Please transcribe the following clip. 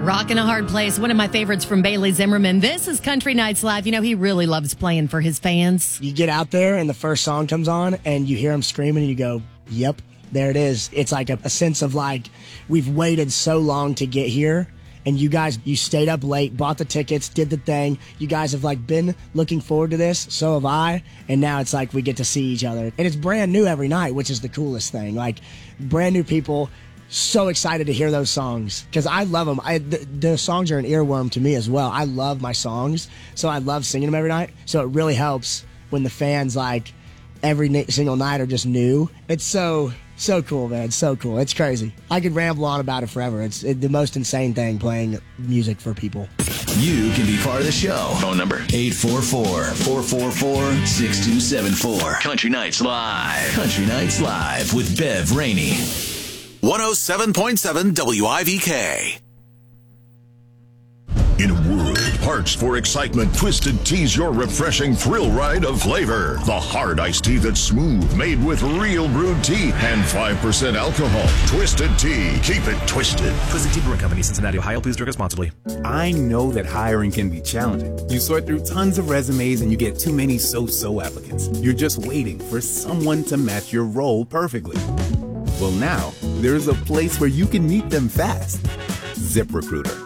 Rockin' a Hard Place, one of my favorites from Bailey Zimmerman. This is Country Nights Live. You know, he really loves playing for his fans. You get out there and the first song comes on and you hear him screaming and you go, yep, there it is. It's like a sense of like, we've waited so long to get here. And you guys, you stayed up late, bought the tickets, did the thing. You guys have like been looking forward to this. So have I. And now it's like we get to see each other. And it's brand new every night, which is the coolest thing. Like brand new people. So excited to hear those songs because I love them. The songs are an earworm to me as well. I love my songs, so I love singing them every night. So it really helps when the fans like every single night are just new. It's so cool, man. So cool. It's crazy. I could ramble on about it forever. It's the most insane thing playing music for people. You can be part of the show. Phone number 844-444-6274. Country Nights Live. Country Nights Live with Bev Rainey. 107.7 WIVK. In a world parched for excitement, Twisted Tea's your refreshing thrill ride of flavor. The hard iced tea that's smooth, made with real brewed tea and 5% alcohol. Twisted Tea. Keep it twisted. Twisted Tea Brewing Company, Cincinnati, Ohio. Please drink responsibly. I know that hiring can be challenging. You sort through tons of resumes and you get too many so-so applicants. You're just waiting for someone to match your role perfectly. Well, now, there's a place where you can meet them fast. ZipRecruiter.